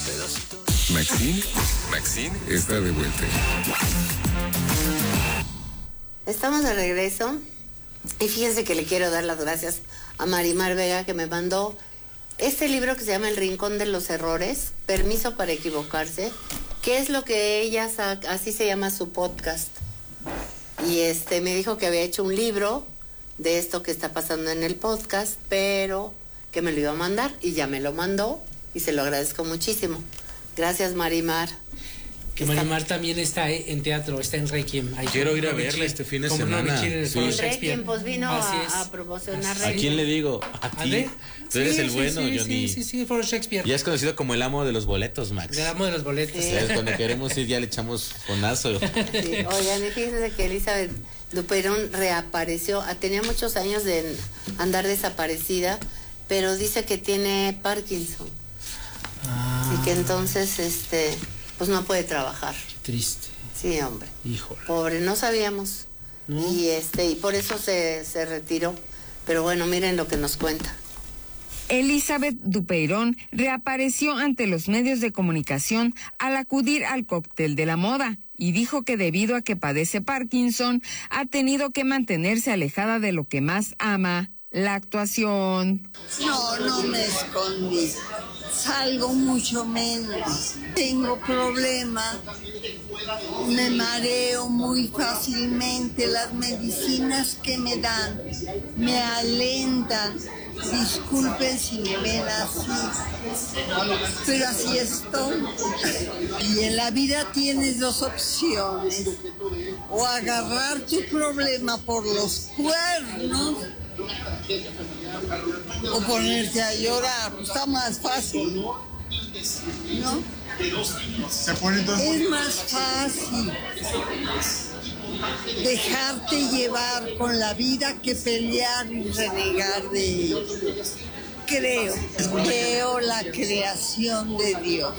Maxine está de vuelta. Estamos de regreso y fíjense que le quiero dar las gracias a Marimar Vega, que me mandó este libro que se llama El Rincón de los Errores, Permiso para Equivocarse, que es lo que ella saca, así se llama su podcast. Y me dijo que había hecho un libro de esto que está pasando en el podcast, pero que me lo iba a mandar, y ya me lo mandó y se lo agradezco muchísimo. Gracias, Marimar. Que Marimar también está en teatro, está en Requiem. Quiero ir a verla este fin de semana. En Requiem, pues vino a promocionar Requiem. ¿A quién le digo? ¿A ti? Tú eres el bueno, Johnny. Sí, Foro Shakespeare. Ya es conocido como el amo de los boletos, Max. El amo de los boletos. Sí. Cuando queremos ir ya le echamos fonazo. Sí. Oigan, fíjense que Elizabeth Duperón reapareció. Tenía muchos años de andar desaparecida, pero dice que tiene Parkinson. Y que entonces, pues no puede trabajar. Qué triste. Sí, hombre. Híjole. Pobre, no sabíamos. ¿No? Y por eso se retiró. Pero bueno, miren lo que nos cuenta. Elizabeth Duperón reapareció ante los medios de comunicación al acudir al cóctel de la moda y dijo que debido a que padece Parkinson ha tenido que mantenerse alejada de lo que más ama, la actuación. No me escondí. Salgo mucho menos. Tengo problemas. Me mareo muy fácilmente. Las medicinas que me dan me alentan. Disculpen si me ven así, pero así estoy. Y en la vida tienes dos opciones: o agarrar tu problema por los cuernos o ponerte a llorar. Está más fácil, ¿no? Es más fácil dejarte llevar con la vida que pelear y renegar de ella. Creo la creación de Dios.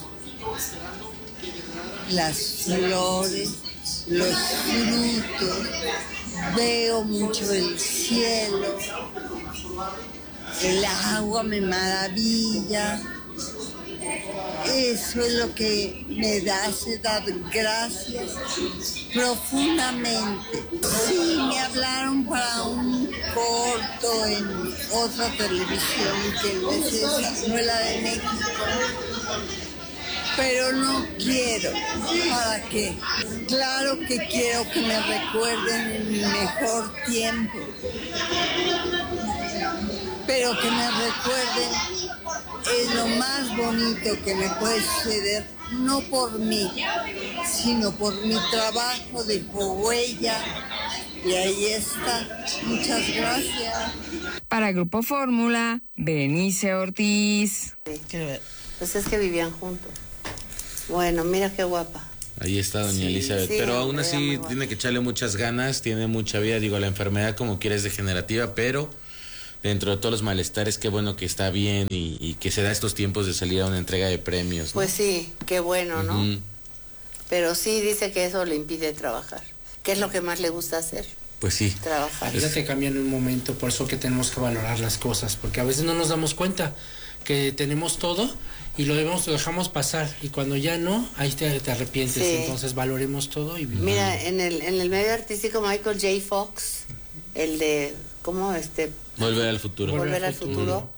Las flores, los frutos, veo mucho el cielo, el agua me maravilla. Eso es lo que me hace dar gracias profundamente. Sí, me hablaron para un corto en otra televisión que no es la de México, pero no quiero. ¿Para qué? Claro que quiero que me recuerden en mi mejor tiempo, pero que me recuerden es lo más bonito que me puede suceder, no por mí, sino por mi trabajo, dejó huella, y ahí está. Muchas gracias. Para Grupo Fórmula, Berenice Ortiz. Sí. Pues es que vivían juntos. Bueno, mira qué guapa. Ahí está doña Elizabeth, pero aún así tiene que echarle muchas ganas, tiene mucha vida. Digo, la enfermedad como quiera es degenerativa, pero dentro de todos los malestares, qué bueno que está bien y que se da estos tiempos de salir a una entrega de premios, ¿no? Pues sí, qué bueno, ¿no? Pero sí dice que eso le impide trabajar. ¿Qué es lo que más le gusta hacer? Pues sí. Trabajar. La vida te cambia en un momento, por eso que tenemos que valorar las cosas, porque a veces no nos damos cuenta que tenemos todo y lo dejamos pasar, y cuando ya no, ahí te arrepientes. Sí. Entonces valoremos todo. Y mira, en el medio artístico, Michael J. Fox, el de ¿cómo Volver al futuro. Volver al futuro.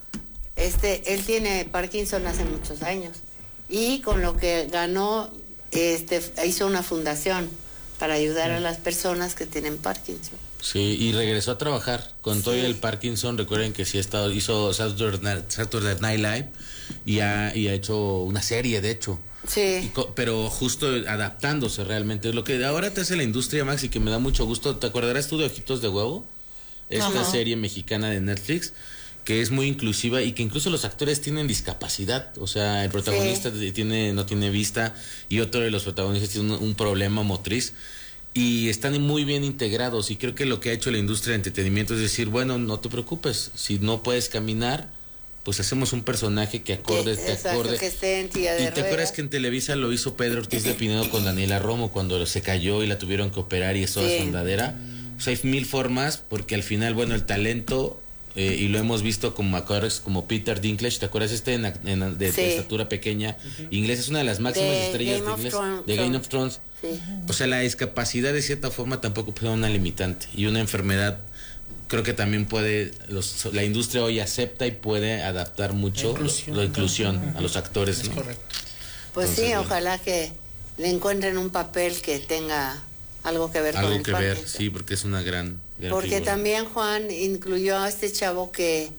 Él tiene Parkinson hace muchos años, y con lo que ganó hizo una fundación para ayudar a las personas que tienen Parkinson. Sí, y regresó a trabajar con todo el Parkinson. Recuerden que sí hizo Saturday Night Live y ha hecho una serie, de hecho. Sí. Pero justo adaptándose realmente. Es lo que ahora te hace la industria, Max, y que me da mucho gusto. ¿Te acordarás tú de Ojitos de Huevo? Esta serie mexicana de Netflix, que es muy inclusiva y que incluso los actores tienen discapacidad. O sea, el protagonista no tiene vista, y otro de los protagonistas tiene un problema motriz, y están muy bien integrados. Y creo que lo que ha hecho la industria de entretenimiento es decir, bueno, no te preocupes, si no puedes caminar, pues hacemos un personaje que acorde. Que esté en silla de ruedas. ¿Y te acuerdas que en Televisa lo hizo Pedro Ortiz de Pinedo con Daniela Romo cuando se cayó y la tuvieron que operar y es toda su andadera? O sea, hay mil formas, porque al final, bueno, el talento y lo hemos visto como actores como Peter Dinklage, ¿te acuerdas de Sí. estatura pequeña? Inglés es una de las máximas estrellas de Game of Thrones. Sí. O sea, la discapacidad de cierta forma tampoco puede ser una limitante, y una enfermedad creo que también puede, la industria hoy acepta y puede adaptar mucho la inclusión a los actores, Es ¿no? correcto. Pues Entonces, sí, bueno. ojalá que le encuentren un papel que tenga algo que ver con Algo el que ver, Parkinson. sí, porque es una gran Porque figura. también Juan incluyó a este chavo que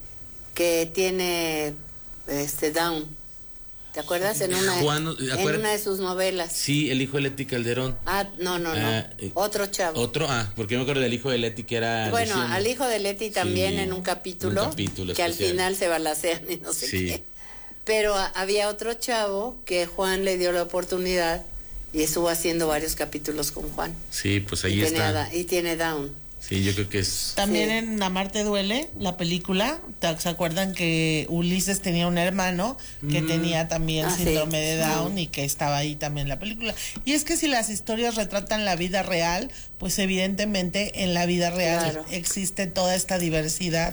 tiene Down. ¿Te acuerdas? En una, Juan, en una de sus novelas. Sí, el hijo de Leti Calderón. No. Otro chavo. Otro, porque yo me acuerdo del hijo de Leti que era... Bueno, Luciano. al hijo de Leti también Sí, en un capítulo que al especial. final se balacean y no sé Sí. qué. Pero había otro chavo que Juan le dio la oportunidad y estuvo haciendo varios capítulos con Juan. Sí, pues ahí y está. y tiene Down. Sí, yo creo que es... También Sí. en Amarte Duele, la película, ¿se acuerdan que Ulises tenía un hermano que tenía también Sí. síndrome de Down y que estaba ahí también en la película? Y es que si las historias retratan la vida real, pues evidentemente en la vida real Claro. existe toda esta diversidad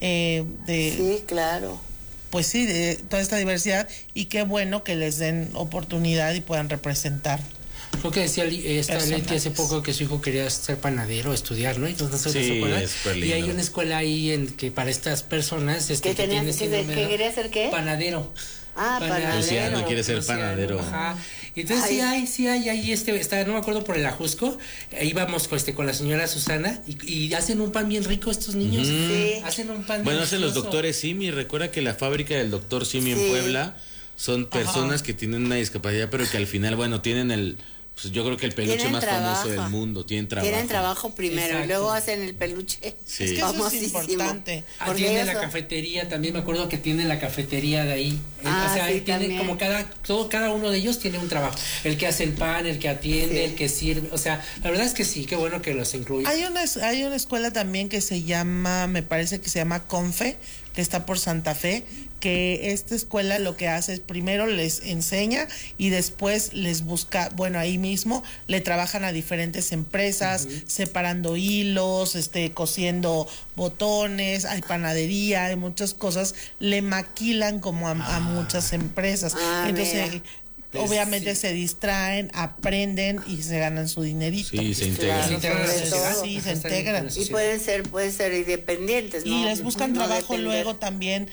Sí, claro. pues sí, de toda esta diversidad, y qué bueno que les den oportunidad y puedan representar. Creo que decía esta Personajes. Leti hace poco que su hijo quería ser panadero, estudiar, ¿no? Entonces, ¿no Sí, se acuerdan? es súper lindo. Y hay una escuela ahí que para estas personas ¿Que tenía- tienen que síndrome que de- quería ser qué? Panadero. Panadero. Luciano quiere ser panadero. Ajá. Y entonces sí hay ahí está, no me acuerdo por el Ajusco, íbamos con la señora Susana y hacen un pan bien rico estos niños. Sí. Hacen un pan Bueno, hacen los delicioso. doctores Simi. Recuerda que la fábrica del doctor Simi en Sí. Puebla son personas que tienen una discapacidad, pero que al final, bueno, tienen pues yo creo que el peluche Tienen más trabajo. famoso del mundo. Tienen trabajo. Primero Exacto. y luego hacen el peluche. Sí. Es que eso es Famosísimo. importante. Porque Tiene ellos la son- cafetería, también me acuerdo que tiene la cafetería de ahí. Ah, O sea, sí, tiene también. como cada uno de ellos tiene un trabajo. El que hace el pan, el que atiende, Sí. el que sirve. O sea, la verdad es que sí, qué bueno que los incluye. Hay una escuela también que se llama, me parece que se llama Confe, que está por Santa Fe, que esta escuela lo que hace es primero les enseña y después les busca, bueno, ahí mismo le trabajan a diferentes empresas, separando hilos, cosiendo botones, hay panadería, hay muchas cosas, le maquilan como a muchas empresas. Entonces, mira. obviamente Sí. se distraen, aprenden y se ganan su dinerito. Sí, se Claro, integran. Se integran a la sobre sociedad. todo. Sí, se Ajá, están integran. en la Y sociedad. pueden ser independientes, ¿no? Y les buscan No trabajo depender. luego también,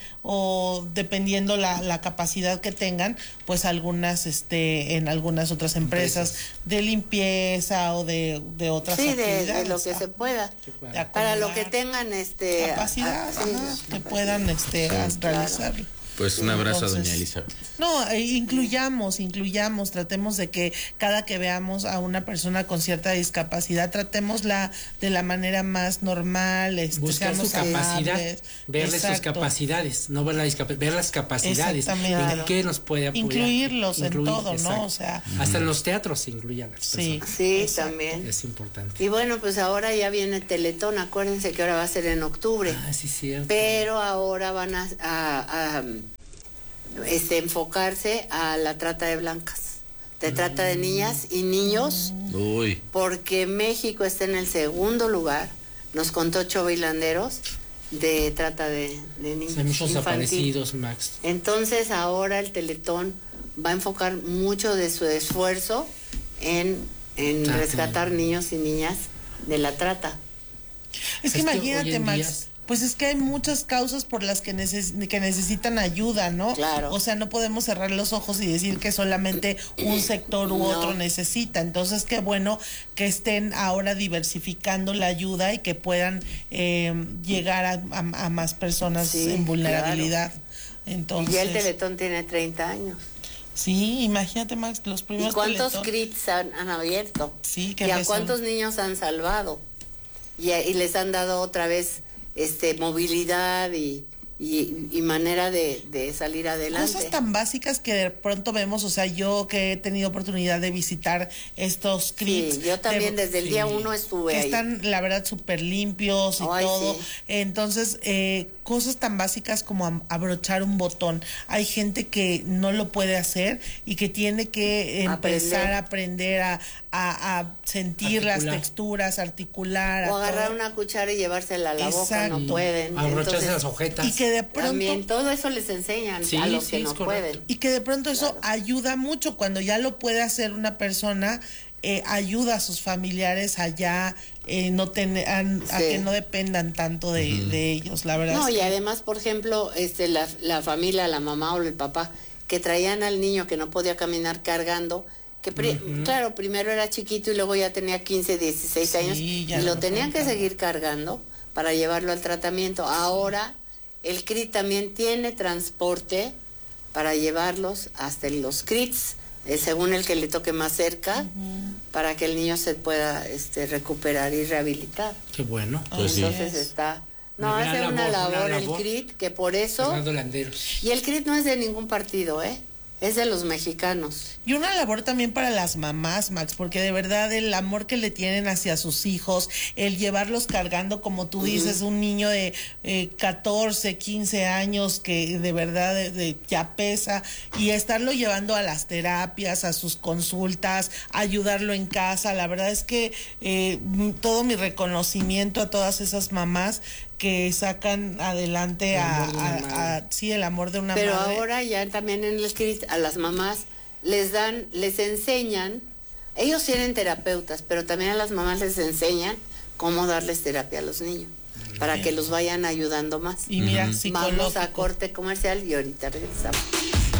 o dependiendo la capacidad que tengan, pues algunas en algunas otras empresas de limpieza o de otras Sí, actividades. de lo que se pueda. De Para lo que acomodar tengan capacidad, sí, ajá, que puedan realizarlo. Pues un abrazo a Entonces, doña Elizabeth. No, incluyamos, tratemos de que cada que veamos a una persona con cierta discapacidad, tratémosla de la manera más normal, Buscar su seamos capacidad, amables. verle sus Exacto. capacidades, no ver la discapacidad, ver las capacidades, Exactamente. en qué nos puede apoyar. Incluirlos en todo, exacto. ¿no? O sea, hasta en los teatros se incluyen las sí. personas. Sí, Exacto. también. Es importante. Y bueno, pues ahora ya viene Teletón, acuérdense que ahora va a ser en octubre. Ah, sí, cierto. Pero ahora van a enfocarse a la trata de blancas, de trata de niñas y niños, Uy, porque México está en el segundo lugar, nos contó Chove Landeros, de trata de niños. Hay muchos infantil. desaparecidos, Max. Entonces ahora el Teletón va a enfocar mucho de su esfuerzo en Ah, rescatar claro. niños y niñas de la trata. Es que Es que imagínate, hoy en Max, día- pues es que hay muchas causas por las que necesitan ayuda, ¿no? Claro. O sea, no podemos cerrar los ojos y decir que solamente un sector u No. otro necesita. Entonces, qué bueno que estén ahora diversificando la ayuda y que puedan llegar a más personas Sí, en vulnerabilidad. Entonces, Y ya el Teletón tiene 30 años. sí, imagínate, Max, los ¿Y primeros cuántos Teletón. CRITs han abierto? Sí, que ¿Y a son- cuántos niños han salvado? Y les han dado otra vez movilidad y y manera de salir adelante. Cosas tan básicas que de pronto vemos, o sea, yo que he tenido oportunidad de visitar estos CRITs. Sí, yo también desde el día 1 estuve que ahí. Están, la verdad, súper limpios y todo. Sí. Entonces, cosas tan básicas como abrochar un botón. Hay gente que no lo puede hacer y que tiene que empezar a aprender a sentir las texturas, articular. O agarrar una cuchara y llevársela a la boca, no pueden. Abrocharse las ojetas. Y que de pronto también todo eso les enseñan a los que no pueden. Y que de pronto eso ayuda mucho cuando ya lo puede hacer una persona. Ayuda a sus familiares allá a que no dependan tanto de ellos, la verdad. No, y además, por ejemplo, la familia, la mamá o el papá que traían al niño que no podía caminar cargando, que claro, primero era chiquito y luego ya tenía 15, 16 años y lo tenían que seguir cargando para llevarlo al tratamiento. Ahora el CRIT también tiene transporte para llevarlos hasta los CRITs, según el que le toque más cerca, para que el niño se pueda recuperar y rehabilitar. Qué bueno. Pues entonces está... No, hace una labor el CRIT, que por eso... Y el CRIT no es de ningún partido, es de los mexicanos. Y una labor también para las mamás, Max, porque de verdad el amor que le tienen hacia sus hijos, el llevarlos cargando, como tú dices, un niño de 14, 15 años que de verdad ya pesa, y estarlo llevando a las terapias, a sus consultas, ayudarlo en casa. La verdad es que todo mi reconocimiento a todas esas mamás que sacan adelante el amor de una madre. Pero ahora ya también en el CRIT a las mamás les enseñan, ellos tienen terapeutas, pero también a las mamás les enseñan cómo darles terapia a los niños, para que los vayan ayudando más. Y mira, Vamos a corte comercial y ahorita regresamos.